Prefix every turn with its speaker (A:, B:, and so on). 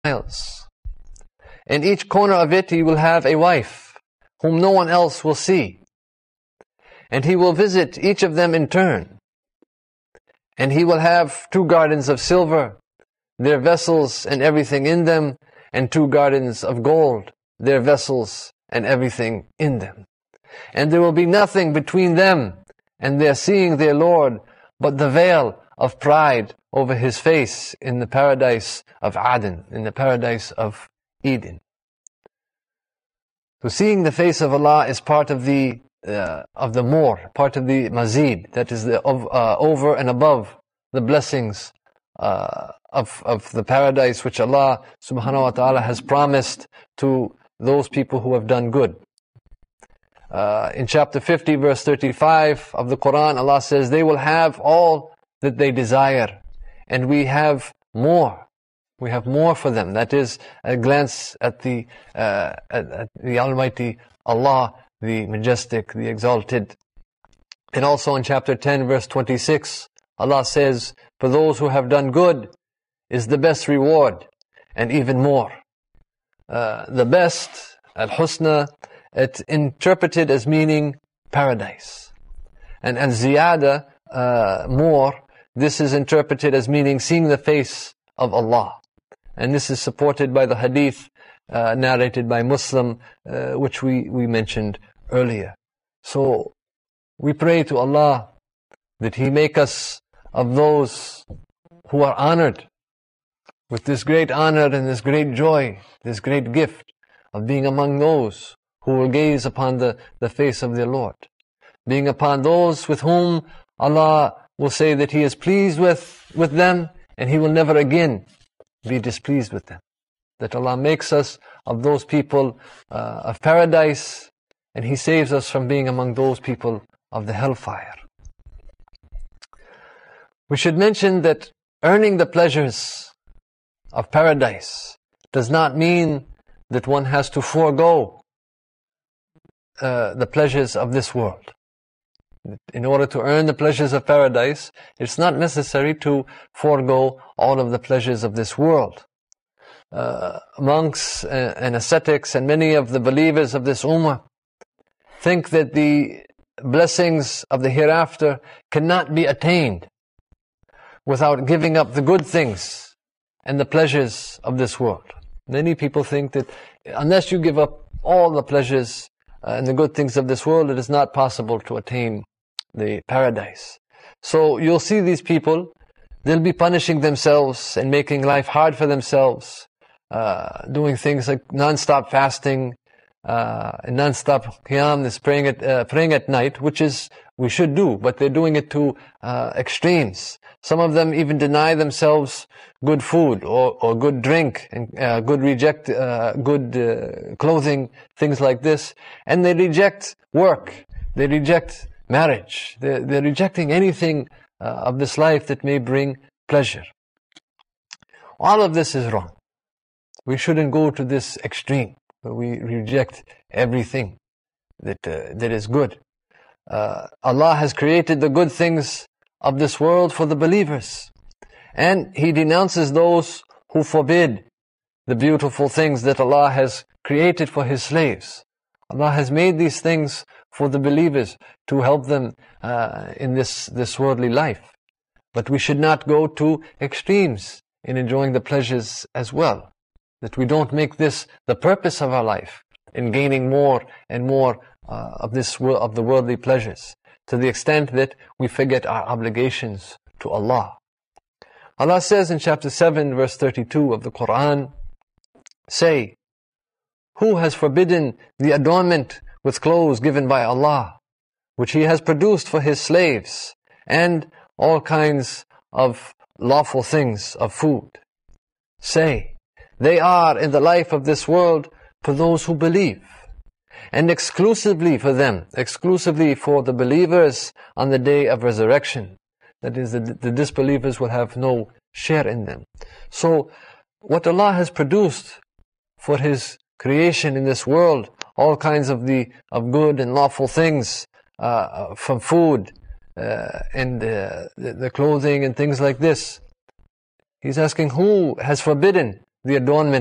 A: miles. In each corner of it he will have a wife, whom no one else will see. And he will visit each of them in turn. And he will have 2 gardens of silver, their vessels and everything in them, and 2 gardens of gold, their vessels and everything in them. And there will be nothing between them and their seeing their Lord but the veil of pride over his face in the paradise of Aden, in the paradise of Eden. So seeing the face of Allah is part of the more, part of the mazid, that is over and above the blessings of the paradise which Allah subhanahu wa ta'ala has promised to those people who have done good. In chapter 50 verse 35 of the Quran, Allah says, they will have all that they desire, and we have more. We have more for them. That is a glance at the Almighty Allah, the Majestic, the Exalted. And also in chapter 10 verse 26, Allah says, for those who have done good is the best reward, and even more. The best, al-husna, it's interpreted as meaning paradise. And ziyada, more, this is interpreted as meaning seeing the face of Allah. And this is supported by the hadith narrated by Muslim, which we mentioned earlier. So we pray to Allah that He make us of those who are honored with this great honor and this great joy, this great gift of being among those who will gaze upon the face of their Lord. Being upon those with whom Allah will say that He is pleased with them, and He will never again be displeased with them. That Allah makes us of those people of paradise, and He saves us from being among those people of the hellfire. We should mention that earning the pleasures of paradise does not mean that one has to forego the pleasures of this world. In order to earn the pleasures of paradise, it's not necessary to forego all of the pleasures of this world. Monks and ascetics and many of the believers of this ummah think that the blessings of the hereafter cannot be attained without giving up the good things and the pleasures of this world. Many people think that unless you give up all the pleasures and the good things of this world, it is not possible to attain the paradise. So you'll see these people, they'll be punishing themselves and making life hard for themselves, doing things like non-stop fasting, and non-stop qiyam, this praying at night, which is, we should do, but they're doing it to extremes. Some of them even deny themselves good food or good drink and good clothing, things like this. And they reject work. They reject marriage. They're rejecting anything of this life that may bring pleasure. All of this is wrong. We shouldn't go to this extreme where we reject everything that is good. Allah has created the good things of this world for the believers, and He denounces those who forbid the beautiful things that Allah has created for His slaves. Allah has made these things for the believers to help them in this worldly life. But we should not go to extremes in enjoying the pleasures as well. That we don't make this the purpose of our life, in gaining more and more of the worldly pleasures, to the extent that we forget our obligations to Allah. Allah says in chapter 7 verse 32 of the Quran, say, who has forbidden the adornment with clothes given by Allah, which He has produced for His slaves, and all kinds of lawful things of food? Say, they are in the life of this world for those who believe, and exclusively for them, exclusively for the believers on the day of resurrection. That is, the disbelievers will have no share in them. So, what Allah has produced for His creation in this world, all kinds of good and lawful things, from food and the clothing and things like this. He's asking, who has forbidden the adornment